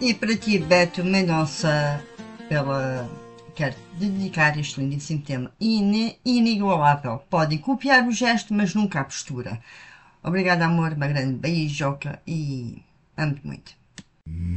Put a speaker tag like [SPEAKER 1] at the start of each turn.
[SPEAKER 1] E para ti, Beto Mendonça, quero dedicar este lindíssimo tema inigualável. Podem copiar o gesto, mas nunca a postura. Obrigada, amor, uma grande beijoca e amo-te muito.